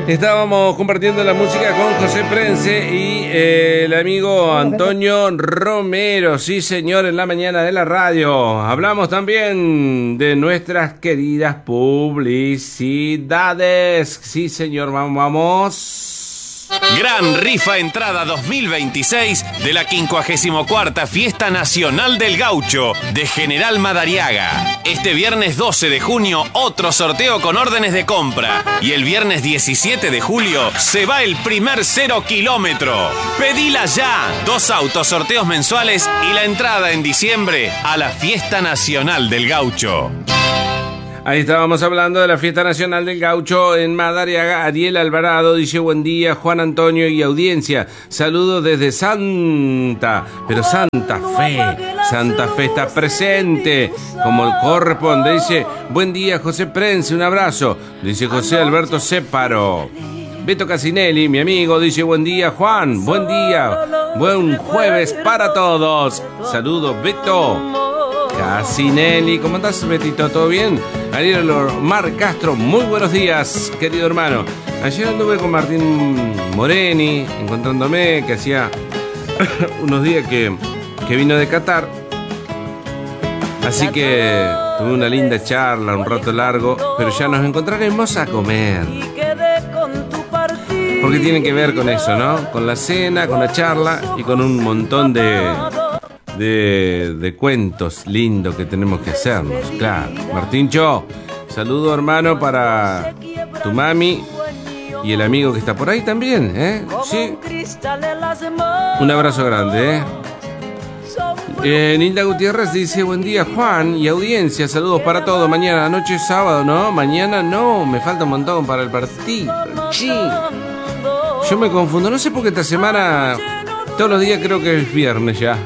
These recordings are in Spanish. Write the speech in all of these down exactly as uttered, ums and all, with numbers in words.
Estábamos compartiendo la música con José Prense y eh, el amigo Antonio Romero. Sí, señor, en la mañana de la radio. Hablamos también de nuestras queridas publicidades. Sí, señor, vamos, vamos. Gran rifa entrada dos mil veintiséis de la quincuagésima cuarta Fiesta Nacional del Gaucho de General Madariaga. Este viernes doce de junio, otro sorteo con órdenes de compra. Y el viernes diecisiete de julio se va el primer cero kilómetro. Pedila ya. Dos autos, sorteos mensuales y la entrada en diciembre a la Fiesta Nacional del Gaucho. Ahí estábamos hablando de la Fiesta Nacional del Gaucho en Madariaga. Ariel Alvarado dice buen día, Juan Antonio y audiencia. Saludos desde Santa, pero Santa Fe. Santa Fe está presente, como corresponde. Dice, buen día, José Prense, un abrazo. Dice José Alberto Séparo. Beto Casinelli, mi amigo, dice buen día, Juan. Buen día, buen jueves para todos. Saludos, Beto Casinelli. ¿Cómo estás, Betito? ¿Todo bien? Ariel Omar Castro, muy buenos días, querido hermano. Ayer anduve con Martín Moreni, encontrándome, que hacía unos días que, que vino de Qatar. Así que tuve una linda charla, un rato largo, pero ya nos encontraremos a comer. Porque tiene que ver con eso, ¿no? Con la cena, con la charla y con un montón de... De, de cuentos lindos que tenemos que hacernos, claro. Martíncho, saludo hermano para tu mami y el amigo que está por ahí también, ¿eh? Sí. Un abrazo grande, ¿eh? eh Nilda Gutiérrez dice buen día, Juan y audiencia, saludos para todos. Mañana, noche sábado, ¿no? Mañana no, me falta un montón para el partido. Sí. Yo me confundo, no sé por qué esta semana... Todos los días creo que es viernes ya.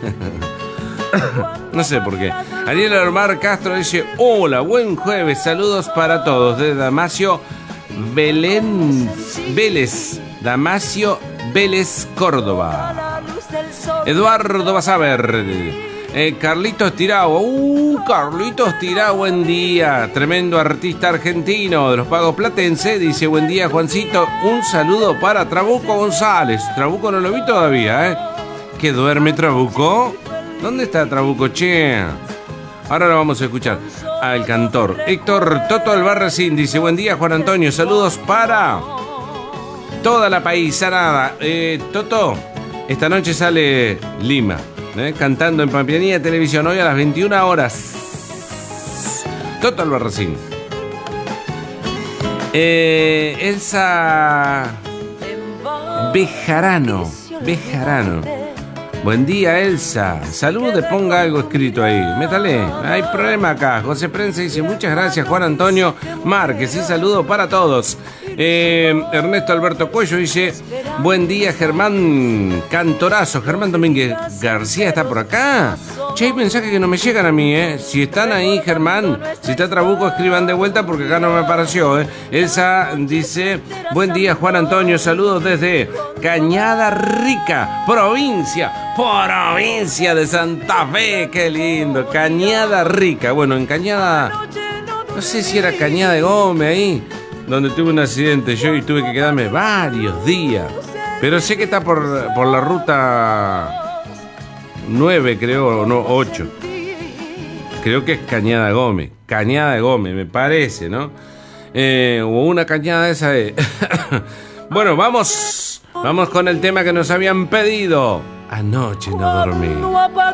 No sé por qué. Ariel Omar Castro dice, hola, buen jueves, saludos para todos. De Damasio Belén Vélez. Damasio Vélez, Córdoba. Eduardo Basaber. Eh, Carlitos Tirao. Uh, Carlitos Tirao, buen día. Tremendo artista argentino de los Pagos Platense. Dice, buen día, Juancito. Un saludo para Trabuco González. Trabuco no lo vi todavía, ¿eh? ¿Que duerme Trabuco? ¿Dónde está Trabuco, che? Ahora lo vamos a escuchar al cantor. Héctor Toto Albarracín dice, buen día, Juan Antonio. Saludos para toda la paisanada. Eh, Toto, esta noche sale Lima. ¿Eh? Cantando en Pampeanía Televisión hoy a las veintiuna horas. Toto Albarracín. Eh, Elsa Bejarano. Bejarano. Buen día, Elsa. Salude, ponga algo escrito ahí. Métale. Hay problema acá. José Prense dice muchas gracias, Juan Antonio Márquez. Y saludo para todos. Eh, Ernesto Alberto Cuello dice buen día, Germán Cantorazo. Germán Domínguez García está por acá. Che, hay mensajes que no me llegan a mí, ¿eh? Si están ahí, Germán, si está Trabuco, escriban de vuelta porque acá no me apareció, ¿eh? Elsa dice buen día, Juan Antonio. Saludos desde Cañada Rica, provincia, provincia de Santa Fe. Qué lindo, Cañada Rica. Bueno, en Cañada, no sé si era Cañada de Gómez ahí, donde tuve un accidente yo y tuve que quedarme varios días. Pero sé que está por, por la ruta nueve, creo, o no, ocho. Creo que es Cañada Gómez. Cañada de Gómez, me parece, ¿no? Eh, o una cañada esa de... Bueno, vamos. Vamos con el tema que nos habían pedido. Anoche no dormí.